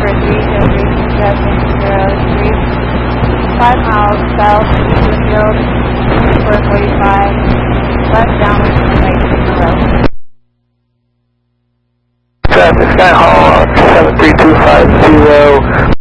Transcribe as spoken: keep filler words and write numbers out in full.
three, Hillary, seven zero three, five miles south, Eastwood four forty-five, left downwind from the right signal road. Traffic Skyhawk seven three two five zero,